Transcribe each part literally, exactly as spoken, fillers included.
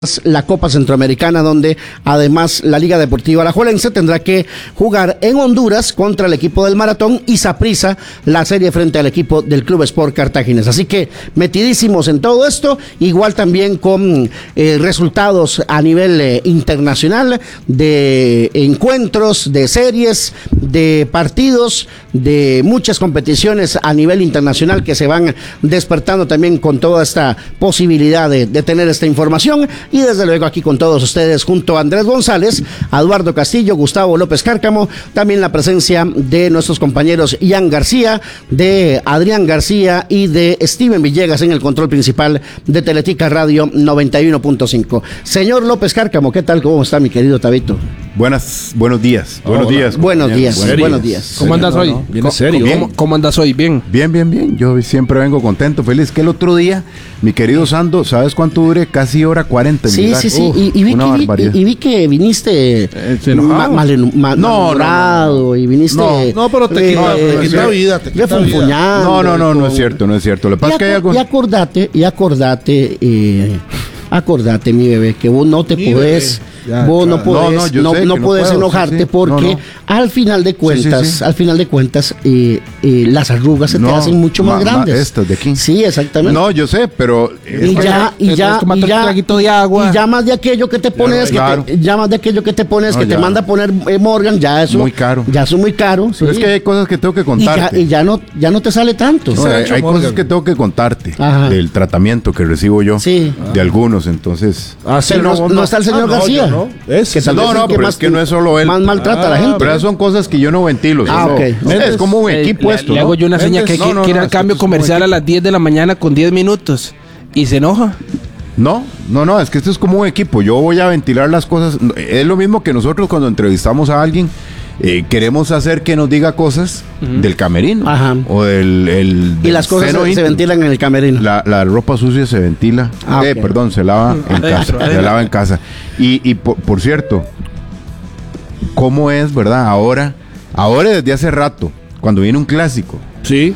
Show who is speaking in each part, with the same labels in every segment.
Speaker 1: la Copa Centroamericana, donde además la Liga Deportiva Alajuelense tendrá que jugar en Honduras contra el equipo del Maratón y Saprissa la serie frente al equipo del Club Sport Cartaginés. Así que metidísimos en todo esto, igual también con eh, resultados a nivel eh, internacional de encuentros, de series, de partidos, de muchas competiciones a nivel internacional que se van despertando también con toda esta posibilidad de, de tener esta información. Y desde luego aquí con todos ustedes, junto a Andrés González, a Eduardo Castillo, Gustavo López Cárcamo, también la presencia de nuestros compañeros Ian García, de Adrián García y de Steven Villegas en el control principal de Teletica Radio noventa y uno punto cinco. Señor López Cárcamo, ¿qué tal? ¿Cómo está, mi querido Tabito?
Speaker 2: Buenas, buenos días. Buenos
Speaker 3: Hola.
Speaker 2: días.
Speaker 1: Buenos días,
Speaker 2: Buenos
Speaker 1: buenos días.
Speaker 3: ¿Cómo andas hoy?
Speaker 2: No, no.
Speaker 3: Bien, en serio.
Speaker 2: Bien.
Speaker 3: ¿Cómo, ¿Cómo andas hoy? Bien.
Speaker 2: Bien, bien, bien. Yo siempre vengo contento, feliz. Que el otro día, mi querido Sando, ¿sabes cuánto duré? Casi hora cuarenta. En
Speaker 1: Sí,
Speaker 2: llegar.
Speaker 1: sí, sí.
Speaker 2: Uf,
Speaker 1: y, y, vi
Speaker 2: una
Speaker 1: que,
Speaker 2: barbaridad.
Speaker 1: vi, y vi que viniste
Speaker 3: Eh, ¿se
Speaker 1: ma,
Speaker 3: enojado?
Speaker 1: mal, mal,
Speaker 2: No,
Speaker 1: malhumorado
Speaker 2: no, no.
Speaker 1: y viniste.
Speaker 2: No,
Speaker 4: no, pero te quita- te quita vida, te quita
Speaker 1: refunfuñando
Speaker 2: No, no, no, no
Speaker 1: con-
Speaker 2: es cierto, no es cierto. Lo que pasa
Speaker 1: Y,
Speaker 2: es que hay
Speaker 1: acu-
Speaker 2: algo.
Speaker 1: y acordate, y acordate, eh, acordate, mi bebé, que vos no te
Speaker 4: Mi
Speaker 1: podés,
Speaker 4: bebé. Ya,
Speaker 1: vos no
Speaker 4: claro.
Speaker 1: podés,
Speaker 2: No,
Speaker 1: no,
Speaker 2: no, yo
Speaker 1: no,
Speaker 2: sé que no
Speaker 1: podés
Speaker 2: puedo,
Speaker 1: enojarte
Speaker 2: sí, sí.
Speaker 1: porque
Speaker 2: No, no.
Speaker 1: al final de cuentas,
Speaker 2: sí, sí.
Speaker 1: al final de cuentas, eh, eh, las arrugas se te
Speaker 2: No,
Speaker 1: hacen mucho más
Speaker 2: ma- ma-
Speaker 1: grandes.
Speaker 2: estas de aquí.
Speaker 1: Sí, exactamente.
Speaker 2: No, yo sé, pero.
Speaker 1: y
Speaker 2: es-
Speaker 1: ya, y
Speaker 3: Entonces,
Speaker 1: ya,
Speaker 3: tómate
Speaker 1: y
Speaker 3: un
Speaker 1: ya,
Speaker 3: traguito de agua.
Speaker 1: y ya más de aquello que te pones,
Speaker 2: Claro.
Speaker 1: que te, ya más de aquello que te pones,
Speaker 2: No,
Speaker 1: que te
Speaker 2: ya.
Speaker 1: manda a poner eh, Morgan, ya eso,
Speaker 2: Muy caro.
Speaker 1: ya eso es muy caro.
Speaker 2: pero
Speaker 1: sí.
Speaker 2: es que hay cosas que tengo que
Speaker 1: y ya,
Speaker 2: contarte.
Speaker 1: y ya no, ya no te sale tanto.
Speaker 2: No,
Speaker 4: se ha
Speaker 2: hay
Speaker 4: hecho
Speaker 2: hay
Speaker 4: Morgan?
Speaker 2: cosas que tengo que contarte
Speaker 1: Ajá.
Speaker 2: del tratamiento que recibo yo
Speaker 1: Sí.
Speaker 2: de algunos, entonces.
Speaker 3: Ah, sí,
Speaker 1: Pero no,
Speaker 3: no,
Speaker 1: no está el señor
Speaker 4: Ah, no,
Speaker 1: García.
Speaker 4: yo no. Es-
Speaker 1: que tal
Speaker 2: no,
Speaker 1: vez
Speaker 2: no,
Speaker 1: el que
Speaker 2: pero
Speaker 1: más
Speaker 2: es que no es solo él.
Speaker 1: Más maltrata a la
Speaker 4: Ah,
Speaker 1: gente.
Speaker 2: Pero esas son cosas que yo no ventilo.
Speaker 1: Ah,
Speaker 2: solo-
Speaker 1: ok.
Speaker 2: Es, es como un
Speaker 3: Eh,
Speaker 2: equipo
Speaker 3: le,
Speaker 2: esto.
Speaker 3: le
Speaker 2: ¿no?
Speaker 3: hago yo una seña que hay
Speaker 2: No,
Speaker 3: que,
Speaker 2: no,
Speaker 3: que ir
Speaker 2: no,
Speaker 3: al
Speaker 2: esto
Speaker 3: cambio
Speaker 2: es como
Speaker 3: comercial
Speaker 2: equipo.
Speaker 3: a las diez de la mañana con diez minutos. Y se enoja.
Speaker 2: No, no, no, es que esto es como un equipo. Yo voy a ventilar las cosas. Es lo mismo que nosotros cuando entrevistamos a alguien. Eh, queremos hacer que nos diga cosas del camerino.
Speaker 1: Ajá.
Speaker 2: O del. el-
Speaker 1: Y
Speaker 2: del
Speaker 1: las cosas
Speaker 2: seno
Speaker 1: se, se
Speaker 2: íntimo.
Speaker 1: ventilan en el camerino.
Speaker 2: La, la ropa sucia se ventila.
Speaker 1: Ah,
Speaker 2: eh,
Speaker 1: ok.
Speaker 2: perdón, se lava en casa. Se lava en casa. Y, y por, por cierto, ¿cómo es, verdad? Ahora, ahora desde hace rato, cuando viene un clásico,
Speaker 3: Sí.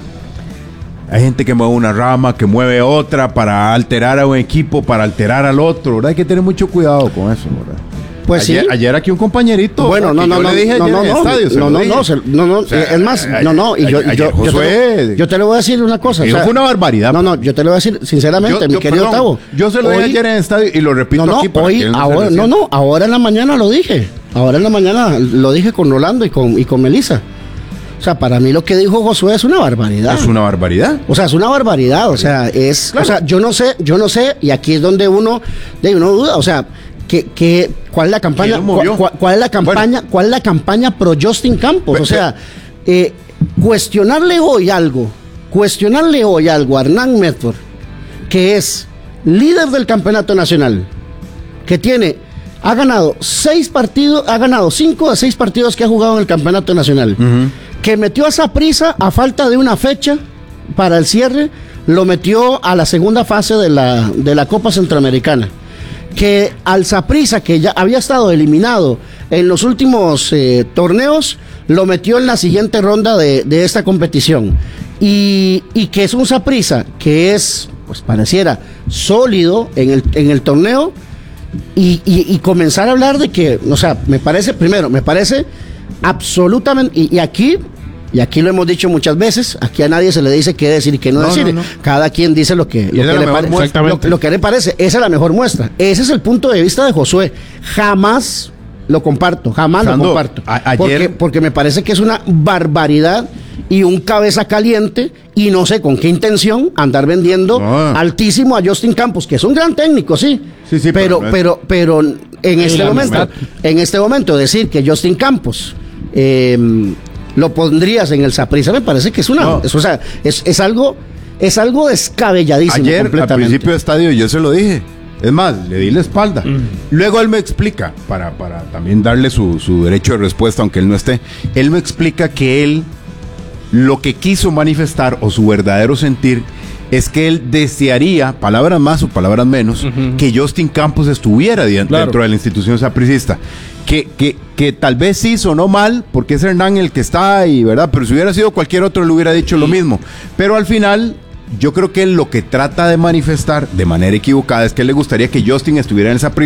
Speaker 2: hay gente que mueve una rama, que mueve otra para alterar a un equipo, para alterar al otro, ¿verdad? Hay que tener mucho cuidado con eso, ¿verdad?
Speaker 1: Pues
Speaker 2: ayer,
Speaker 1: sí.
Speaker 2: ayer aquí un compañerito.
Speaker 1: Bueno, no,
Speaker 2: que
Speaker 1: no,
Speaker 2: yo
Speaker 1: no,
Speaker 2: le dije
Speaker 1: no,
Speaker 2: ayer
Speaker 1: no,
Speaker 2: en el
Speaker 1: no,
Speaker 2: estadio, se
Speaker 1: no,
Speaker 2: lo
Speaker 1: no,
Speaker 2: dije.
Speaker 1: no, se- no, no,
Speaker 2: O sea,
Speaker 1: eh, es más,
Speaker 2: ayer-
Speaker 1: no, no, y yo,
Speaker 2: ayer
Speaker 1: y yo, yo, te
Speaker 2: Josué-
Speaker 1: lo, yo te lo voy a decir una cosa.
Speaker 2: Digo, fue una barbaridad.
Speaker 1: No, no, yo te lo voy a decir sinceramente,
Speaker 2: Yo-
Speaker 1: mi
Speaker 2: yo,
Speaker 1: querido
Speaker 2: perdón,
Speaker 1: Tavo.
Speaker 2: yo se lo dije
Speaker 1: Hoy-
Speaker 2: ayer en el estadio y lo repito
Speaker 1: No, no,
Speaker 2: aquí para
Speaker 1: hoy,
Speaker 2: que él no se
Speaker 1: ahora,
Speaker 2: lo
Speaker 1: no,
Speaker 2: sienta.
Speaker 1: no, ahora en la mañana lo dije. Ahora en la mañana lo dije con Rolando y con, y con Melissa. O sea, para mí lo que dijo Josué es una barbaridad.
Speaker 2: Es una barbaridad.
Speaker 1: O sea, es una barbaridad, o sea, es,
Speaker 2: Claro.
Speaker 1: o sea, yo no sé, yo no sé, y aquí es donde uno, de uno duda, o sea, que, que, ¿cuál es la campaña?
Speaker 2: ¿Quién lo movió?
Speaker 1: ¿Cuál, cuál es la campaña? ¿Cuál es la campaña pro Justin Campos?
Speaker 2: Pe-
Speaker 1: O sea, eh, cuestionarle hoy algo, cuestionarle hoy algo a Hernán Medford, que es líder del campeonato nacional, que tiene, ha ganado seis partidos, ha ganado cinco de seis partidos que ha jugado en el campeonato nacional, que metió a Saprissa a falta de una fecha para el cierre, lo metió a la segunda fase de la, de la Copa Centroamericana, que al Saprissa, que ya había estado eliminado en los últimos eh, torneos, lo metió en la siguiente ronda de, de esta competición, y, y que es un Saprissa que es, pues pareciera, sólido en el, en el torneo, y, y, y comenzar a hablar de que, o sea, me parece, primero, me parece absolutamente, y, y aquí, y aquí lo hemos dicho muchas veces, aquí a nadie se le dice qué decir y qué no,
Speaker 2: No,
Speaker 1: decir,
Speaker 2: no, no.
Speaker 1: cada quien dice lo que, lo
Speaker 2: esa es
Speaker 1: que
Speaker 2: la
Speaker 1: le
Speaker 2: mejor
Speaker 1: pare-
Speaker 2: muestra.
Speaker 1: lo, lo que le parece, esa es la mejor muestra, ese es el punto de vista de Josué, jamás lo comparto, jamás
Speaker 2: Sando,
Speaker 1: lo comparto,
Speaker 2: a- ayer-
Speaker 1: porque, porque me parece que es una barbaridad y un cabeza caliente y no sé con qué intención andar vendiendo
Speaker 2: No.
Speaker 1: altísimo a Justin Campos, que es un gran técnico, sí,
Speaker 2: Sí, sí,
Speaker 1: pero,
Speaker 2: pero
Speaker 1: pero,
Speaker 2: no es-
Speaker 1: pero en este
Speaker 3: la
Speaker 1: momento,
Speaker 3: amistad.
Speaker 1: en este momento decir que Justin Campos eh, lo pondrías en el Saprissa me parece que es una,
Speaker 2: No.
Speaker 1: es, o sea, es, es algo, es algo descabelladísimo
Speaker 2: Ayer, al
Speaker 1: completamente.
Speaker 2: principio de estadio, yo se lo dije. Es más, le di la espalda. Luego él me explica, para, para también darle su, su derecho de respuesta, aunque él no esté, él me explica que él lo que quiso manifestar o su verdadero sentir es que él desearía, palabras más o palabras menos, que Justin Campos estuviera di-
Speaker 3: Claro.
Speaker 2: dentro de la institución sapricista. Que, que, que tal vez sí sonó mal, porque es Hernán el que está ahí, ¿verdad? Pero si hubiera sido cualquier otro, le hubiera dicho lo mismo. Pero al final, Yo creo que él lo que trata de manifestar de manera equivocada es que le gustaría que Justin estuviera en esa prisión